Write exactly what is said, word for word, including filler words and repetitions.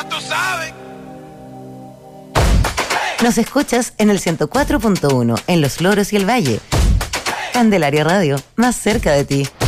Ya tú sabes. Nos escuchas en el ciento cuatro punto uno, en Los Loros y el Valle. Candelaria Radio, más cerca de ti.